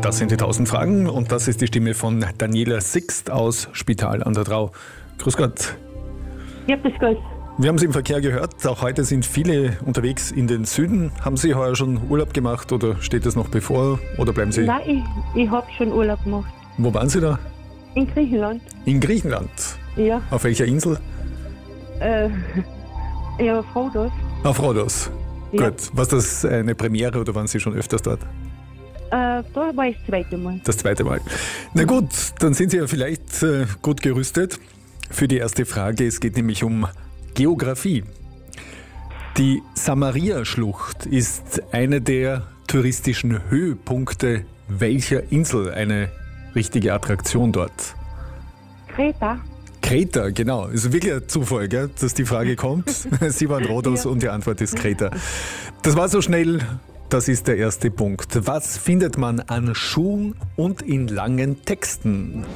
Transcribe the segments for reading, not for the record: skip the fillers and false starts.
Das sind die 1000 Fragen und das ist die Stimme von Daniela Sixt aus Spital an der Drau. Grüß Gott. Ja, das geht. Wir haben es im Verkehr gehört, auch heute sind viele unterwegs in den Süden. Haben Sie heuer schon Urlaub gemacht oder steht das noch bevor oder bleiben Sie? Nein, ich habe schon Urlaub gemacht. Wo waren Sie da? In Griechenland. In Griechenland? Ja. Auf welcher Insel? Ja, Rhodos. Auf Rhodos. Ja. Gut. Was das eine Premiere oder waren Sie schon öfters dort? Da war ich das zweite Mal. Das zweite Mal. Na gut, dann sind Sie ja vielleicht gut gerüstet für die erste Frage. Es geht nämlich um Geografie. Die Samaria-Schlucht ist eine der touristischen Höhepunkte welcher Insel? Eine richtige Attraktion dort? Kreta. Kreta, genau. Ist wirklich ein Zufall, gell, dass die Frage kommt. Sie waren Rhodos und die Antwort ist Kreta. Das war so schnell. Das ist der erste Punkt. Was findet man an Schuhen und in langen Texten?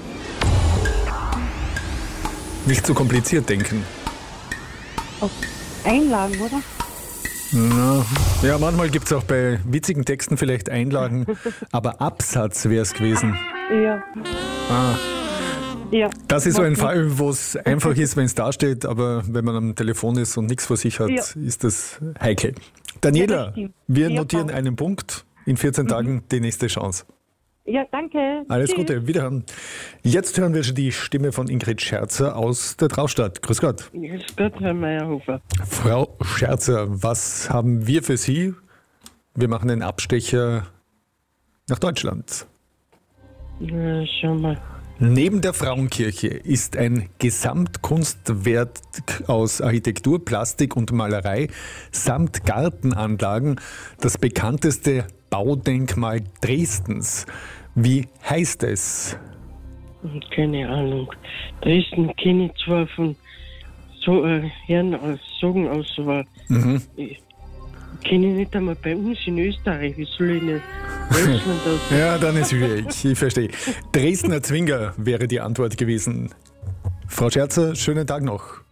Nicht zu kompliziert denken. Auf Einlagen, oder? Na, ja, manchmal gibt es auch bei witzigen Texten vielleicht Einlagen, aber Absatz wäre es gewesen. Ja. Ah, Ja. das ist so ein Fall, wo es einfach ist, wenn es da steht, aber wenn man am Telefon ist und nichts vor sich hat, Ja. ist das heikel. Daniela, Ja, das stimmt. wir Ja, notieren passt. einen Punkt. In 14 Tagen die nächste Chance. Ja, danke. Alles Tschüss. Gute, wiederhören. Jetzt hören wir schon die Stimme von Ingrid Scherzer aus der Traustadt. Grüß Gott. Grüß Gott, Herr Meyerhofer. Frau Scherzer, was haben wir für Sie? Wir machen einen Abstecher nach Deutschland. Schau mal. Neben der Frauenkirche ist ein Gesamtkunstwerk aus Architektur, Plastik und Malerei samt Gartenanlagen das bekannteste Baudenkmal Dresdens. Wie heißt es? Keine Ahnung. Dresden kenne ich zwar von so Herren aus Sagen aus, aber ich kenne ich nicht einmal bei uns in Österreich. Wie soll ich in Deutschland aus? Ja, dann ist schwierig, ich verstehe. Dresdner Zwinger wäre die Antwort gewesen. Frau Scherzer, schönen Tag noch.